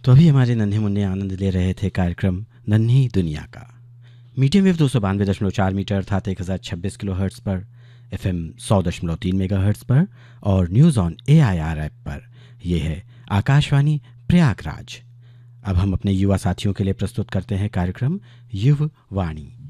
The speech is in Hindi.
तो अभी हमारे नन्हे मुन्ने आनंद ले रहे थे कार्यक्रम नन्ही दुनिया का। मीडियम वेव 292.4 मीटर अर्थात 1026 किलो हर्ट्स पर, FM 100.3 मेगा हर्ट्स पर और न्यूज़ ऑन AIR ऐप पर। यह है आकाशवाणी प्रयागराज। अब हम अपने युवा साथियों के लिए प्रस्तुत करते हैं कार्यक्रम युव वाणी।